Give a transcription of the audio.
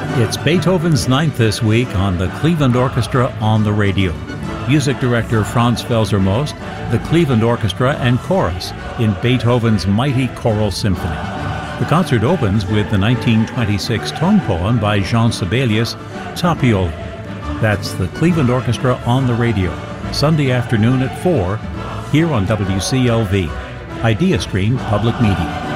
It's Beethoven's Ninth this week on the Cleveland Orchestra on the Radio. Music director Franz Felser-Most, the Cleveland Orchestra and Chorus in Beethoven's mighty choral symphony. The concert opens with the 1926 tone poem by Jean Sibelius, Tapiole. That's the Cleveland Orchestra on the Radio, Sunday afternoon at 4, here on WCLV, IdeaStream Public Media.